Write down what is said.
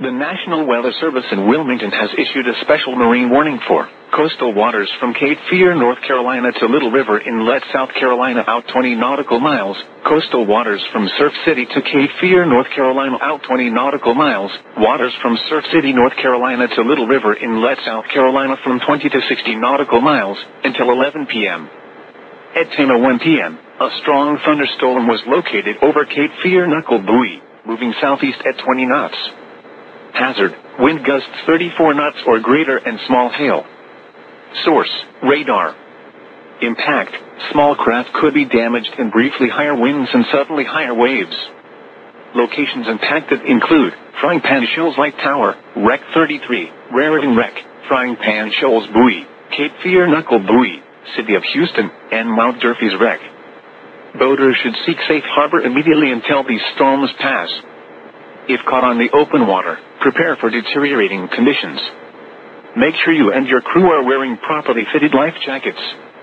The National Weather Service in Wilmington has issued a special marine warning for coastal waters from Cape Fear, North Carolina to Little River Inlet, South Carolina out 20 nautical miles. Coastal waters from Surf City to Cape Fear, North Carolina out 20 nautical miles. Waters from Surf City, North Carolina to Little River Inlet, South Carolina from 20 to 60 nautical miles until 11 p.m. At 10:01 p.m., a strong thunderstorm was located over Cape Fear Knuckle Buoy, moving southeast at 20 knots. Hazard, wind gusts 34 knots or greater and small hail. Source, radar. Impact, small craft could be damaged and briefly higher winds and suddenly higher waves. Locations impacted include Frying Pan Shoals Light Tower, Wreck 33, Raritan Wreck, Frying Pan Shoals Buoy, Cape Fear Knuckle Buoy, City of Houston, and Mount Durfee's Wreck. Boaters should seek safe harbor immediately until these storms pass. If caught on the open water, prepare for deteriorating conditions. Make sure you and your crew are wearing properly fitted life jackets.